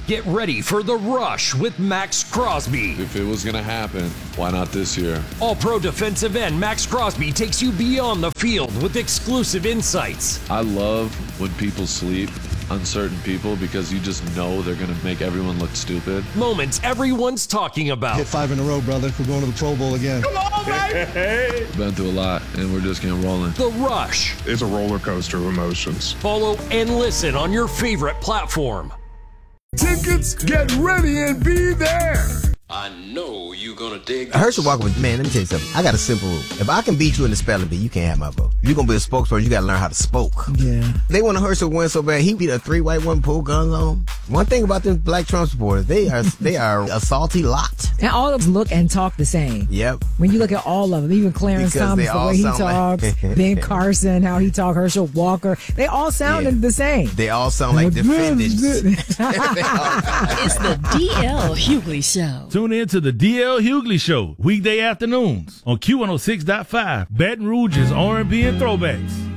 Get ready for The Rush with Max Crosby. If it was going to happen, why not this year? All-Pro defensive end Max Crosby takes you beyond the field with exclusive insights. I love when people sleep on certain people because you just know they're going to make everyone look stupid. Moments everyone's talking about. Hit 5 in a row, brother. We're going to the Pro Bowl again. Come on, baby! Been through a lot, and we're just getting rolling. The Rush. It's a roller coaster of emotions. Follow and listen on your favorite platform. Tickets, get ready and be there. I know you're gonna dig Herschel Walker was, man, let me tell you something. I got a simple rule. If I can beat you in the spelling bee, you can't have my vote. If you're gonna be a spokesperson, you gotta learn how to spoke. Yeah. They want Herschel win so bad, he beat a 3 white women, pull guns on him. One thing about them black Trump supporters, they are a salty lot. And all of them look and talk the same. Yep. When you look at all of them, even Clarence Because Thomas, they the all way he sound talks, like- Ben Carson, how he talks, Herschel Walker, they all sounded the same. They all sound like defendants. It's the D.L. Hughley Show. Tune in to the D.L. Hughley Show, weekday afternoons on Q106.5, Baton Rouge's R&B and throwbacks.